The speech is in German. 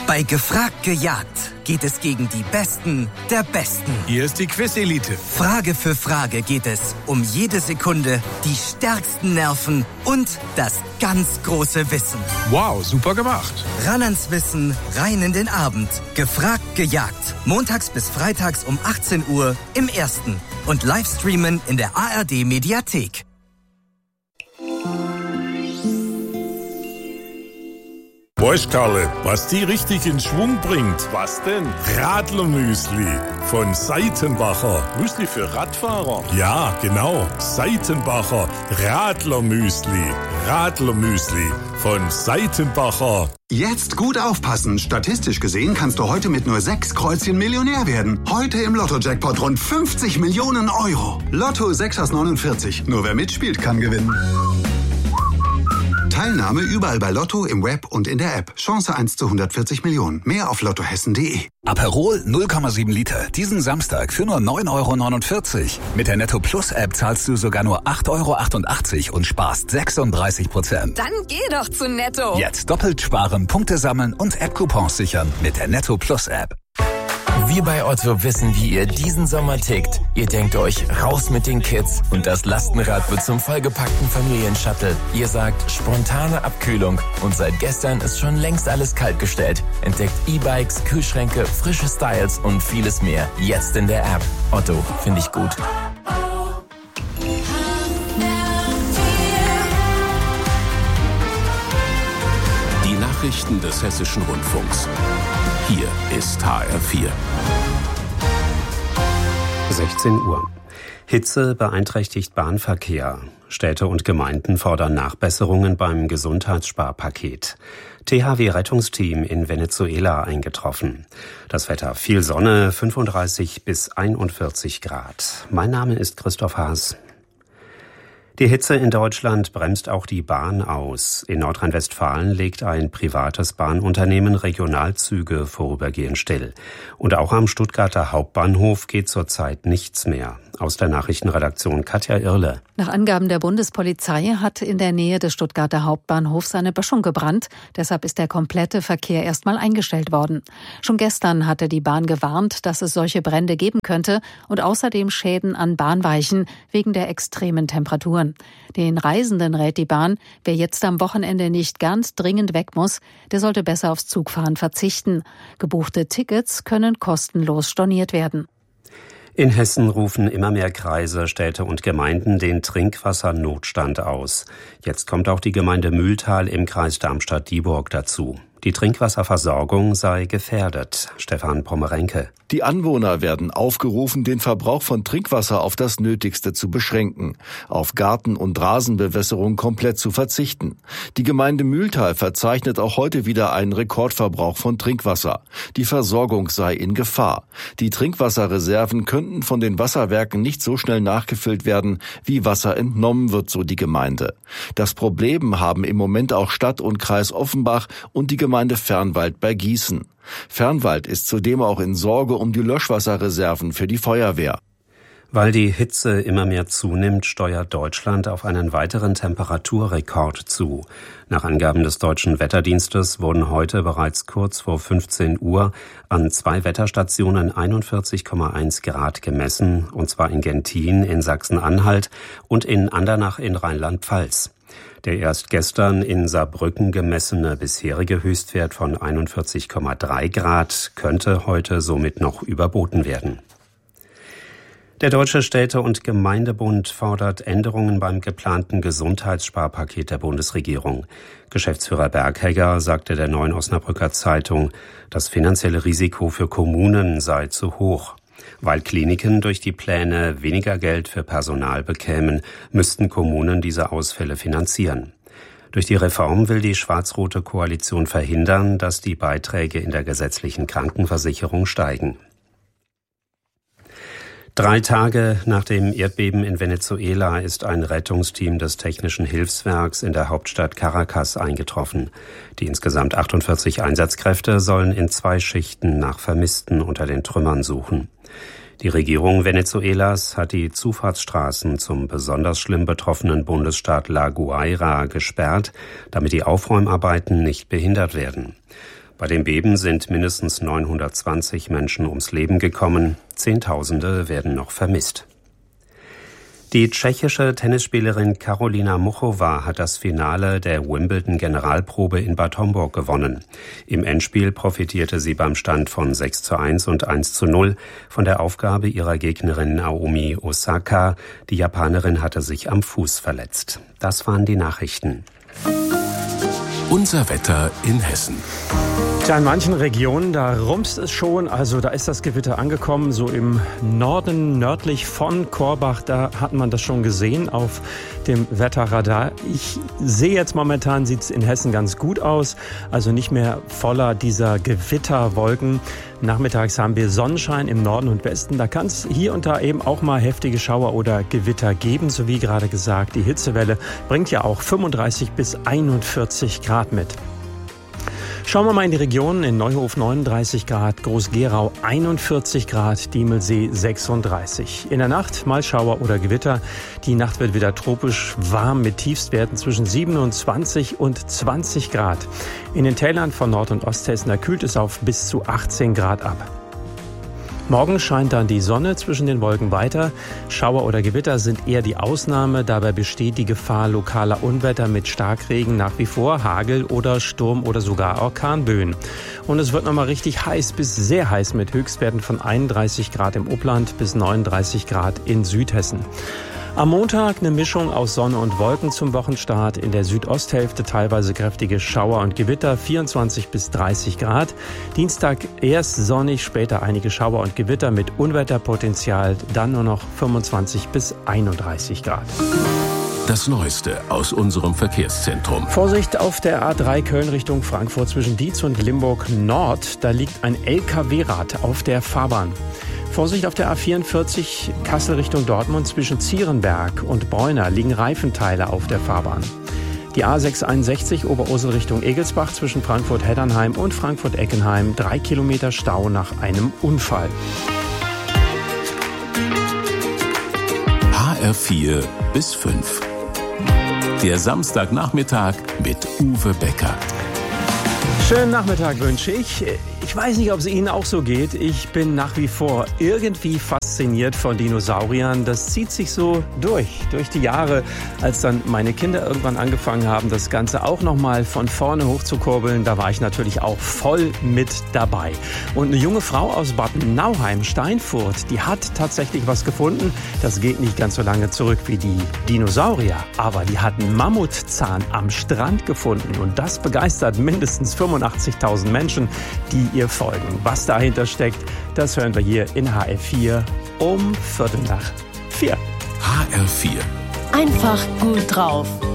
Bei Gefragt gejagt geht es gegen die Besten der Besten. Hier ist die Quiz-Elite. Frage für Frage geht es um jede Sekunde, die stärksten Nerven und das ganz große Wissen. Wow, super gemacht. Ran ans Wissen, rein in den Abend. Gefragt gejagt. Montags bis freitags um 18 Uhr im Ersten. Und Livestreamen in der ARD-Mediathek. Weißt Karle, was die richtig in Schwung bringt? Was denn? Radlermüsli von Seitenbacher. Müsli für Radfahrer? Ja, genau. Seitenbacher Radlermüsli. Radlermüsli von Seitenbacher. Jetzt gut aufpassen. Statistisch gesehen kannst du heute mit nur 6 Kreuzchen Millionär werden. Heute im Lotto-Jackpot rund 50 Millionen Euro. Lotto 6 aus 49. Nur wer mitspielt, kann gewinnen. Teilnahme überall bei Lotto, im Web und in der App. Chance 1 zu 140 Millionen. Mehr auf lottohessen.de. Aperol 0,7 Liter. Diesen Samstag für nur 9,49 €. Mit der Netto Plus App zahlst du sogar nur 8,88 € und sparst 36%. Dann geh doch zu Netto. Jetzt doppelt sparen, Punkte sammeln und App-Coupons sichern mit der Netto Plus App. Wir bei Otto wissen, wie ihr diesen Sommer tickt. Ihr denkt euch, raus mit den Kids und das Lastenrad wird zum vollgepackten Familienshuttle. Ihr sagt, spontane Abkühlung und seit gestern ist schon längst alles kaltgestellt. Entdeckt E-Bikes, Kühlschränke, frische Styles und vieles mehr. Jetzt in der App. Otto, finde ich gut. Die Nachrichten des Hessischen Rundfunks. Hier ist HR4. 16 Uhr. Hitze beeinträchtigt Bahnverkehr. Städte und Gemeinden fordern Nachbesserungen beim Gesundheitssparpaket. THW-Rettungsteam in Venezuela eingetroffen. Das Wetter: viel Sonne, 35 bis 41 Grad. Mein Name ist Christoph Haas. Die Hitze in Deutschland bremst auch die Bahn aus. In Nordrhein-Westfalen legt ein privates Bahnunternehmen Regionalzüge vorübergehend still. Und auch am Stuttgarter Hauptbahnhof geht zurzeit nichts mehr. Aus der Nachrichtenredaktion Katja Irle. Nach Angaben der Bundespolizei hat in der Nähe des Stuttgarter Hauptbahnhofs eine Böschung gebrannt. Deshalb ist der komplette Verkehr erstmal eingestellt worden. Schon gestern hatte die Bahn gewarnt, dass es solche Brände geben könnte und außerdem Schäden an Bahnweichen wegen der extremen Temperaturen. Den Reisenden rät die Bahn, wer jetzt am Wochenende nicht ganz dringend weg muss, der sollte besser aufs Zugfahren verzichten. Gebuchte Tickets können kostenlos storniert werden. In Hessen rufen immer mehr Kreise, Städte und Gemeinden den Trinkwassernotstand aus. Jetzt kommt auch die Gemeinde Mühltal im Kreis Darmstadt-Dieburg dazu. Die Trinkwasserversorgung sei gefährdet. Stefan Pommerenke. Die Anwohner werden aufgerufen, den Verbrauch von Trinkwasser auf das Nötigste zu beschränken, auf Garten- und Rasenbewässerung komplett zu verzichten. Die Gemeinde Mühltal verzeichnet auch heute wieder einen Rekordverbrauch von Trinkwasser. Die Versorgung sei in Gefahr. Die Trinkwasserreserven könnten von den Wasserwerken nicht so schnell nachgefüllt werden, wie Wasser entnommen wird, so die Gemeinde. Das Problem haben im Moment auch Stadt und Kreis Offenbach und die Gemeinde Fernwald bei Gießen. Fernwald ist zudem auch in Sorge um die Löschwasserreserven für die Feuerwehr. Weil die Hitze immer mehr zunimmt, steuert Deutschland auf einen weiteren Temperaturrekord zu. Nach Angaben des Deutschen Wetterdienstes wurden heute bereits kurz vor 15 Uhr an 2 Wetterstationen 41,1 Grad gemessen, und zwar in Gentin in Sachsen-Anhalt und in Andernach in Rheinland-Pfalz. Der erst gestern in Saarbrücken gemessene bisherige Höchstwert von 41,3 Grad könnte heute somit noch überboten werden. Der Deutsche Städte- und Gemeindebund fordert Änderungen beim geplanten Gesundheitssparpaket der Bundesregierung. Geschäftsführer Berghegger sagte der Neuen Osnabrücker Zeitung, das finanzielle Risiko für Kommunen sei zu hoch. Weil Kliniken durch die Pläne weniger Geld für Personal bekämen, müssten Kommunen diese Ausfälle finanzieren. Durch die Reform will die schwarz-rote Koalition verhindern, dass die Beiträge in der gesetzlichen Krankenversicherung steigen. 3 Tage nach dem Erdbeben in Venezuela ist ein Rettungsteam des Technischen Hilfswerks in der Hauptstadt Caracas eingetroffen. Die insgesamt 48 Einsatzkräfte sollen in 2 Schichten nach Vermissten unter den Trümmern suchen. Die Regierung Venezuelas hat die Zufahrtsstraßen zum besonders schlimm betroffenen Bundesstaat La Guaira gesperrt, damit die Aufräumarbeiten nicht behindert werden. Bei dem Beben sind mindestens 920 Menschen ums Leben gekommen. Zehntausende werden noch vermisst. Die tschechische Tennisspielerin Karolina Muchova hat das Finale der Wimbledon-Generalprobe in Bad Homburg gewonnen. Im Endspiel profitierte sie beim Stand von 6:1 und 1:0 von der Aufgabe ihrer Gegnerin Naomi Osaka. Die Japanerin hatte sich am Fuß verletzt. Das waren die Nachrichten. Unser Wetter in Hessen. Ja, in manchen Regionen, da rumst es schon, also da ist das Gewitter angekommen, so im Norden, nördlich von Korbach, da hat man das schon gesehen auf dem Wetterradar. Ich sehe jetzt momentan, sieht es in Hessen ganz gut aus, also nicht mehr voller dieser Gewitterwolken. Nachmittags haben wir Sonnenschein im Norden und Westen, da kann es hier und da eben auch mal heftige Schauer oder Gewitter geben, so wie gerade gesagt. Die Hitzewelle bringt ja auch 35 bis 41 Grad mit. Schauen wir mal in die Regionen. In Neuhof 39 Grad, Groß-Gerau 41 Grad, Diemelsee 36. In der Nacht mal Schauer oder Gewitter. Die Nacht wird wieder tropisch warm mit Tiefstwerten zwischen 27 und 20 Grad. In den Tälern von Nord- und Osthessen, da kühlt es auf bis zu 18 Grad ab. Morgen scheint dann die Sonne zwischen den Wolken weiter. Schauer oder Gewitter sind eher die Ausnahme. Dabei besteht die Gefahr lokaler Unwetter mit Starkregen nach wie vor, Hagel oder Sturm oder sogar Orkanböen. Und es wird nochmal richtig heiß bis sehr heiß mit Höchstwerten von 31 Grad im Upland bis 39 Grad in Südhessen. Am Montag eine Mischung aus Sonne und Wolken zum Wochenstart. In der Südosthälfte teilweise kräftige Schauer und Gewitter, 24 bis 30 Grad. Dienstag erst sonnig, später einige Schauer und Gewitter mit Unwetterpotenzial, dann nur noch 25 bis 31 Grad. Das Neueste aus unserem Verkehrszentrum. Vorsicht auf der A3 Köln Richtung Frankfurt zwischen Dietz und Limburg Nord. Da liegt ein LKW-Rad auf der Fahrbahn. Vorsicht auf der A44 Kassel Richtung Dortmund zwischen Zierenberg und Bräuner liegen Reifenteile auf der Fahrbahn. Die A661 Oberursel Richtung Egelsbach zwischen Frankfurt-Heddernheim und Frankfurt-Eckenheim 3 Kilometer Stau nach einem Unfall. HR4 bis 5. Der Samstagnachmittag mit Uwe Becker. Schönen Nachmittag wünsche ich. Ich weiß nicht, ob es Ihnen auch so geht. Ich bin nach wie vor irgendwie fasziniert von Dinosauriern. Das zieht sich so durch die Jahre, als dann meine Kinder irgendwann angefangen haben, das Ganze auch nochmal von vorne hochzukurbeln. Da war ich natürlich auch voll mit dabei. Und eine junge Frau aus Bad Nauheim, Steinfurt, die hat tatsächlich was gefunden. Das geht nicht ganz so lange zurück wie die Dinosaurier, aber die hat einen Mammutzahn am Strand gefunden. Und das begeistert mindestens 85.000 Menschen, die ihr folgen. Was dahinter steckt, das hören wir hier in HR4 um 4:15. HR4. Einfach gut drauf.